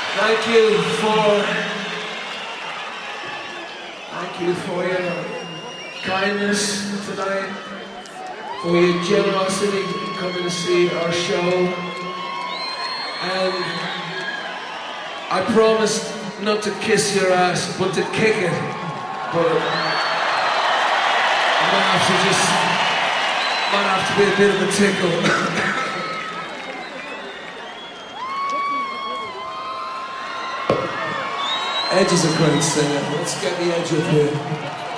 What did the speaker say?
Thank you for your kindness tonight, for your generosity in coming to see our show. And I promised not to kiss your ass, but to kick it. But I might have to be a bit of a tickle. Edge is a great singer. Let's get the Edge up here.